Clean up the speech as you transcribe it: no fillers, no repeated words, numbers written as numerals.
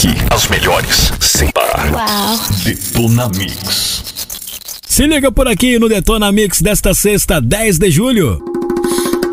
aqui, as melhores, sem parar. Uau. Detona Mix. Se liga por aqui no Detona Mix desta sexta, 10 de julho.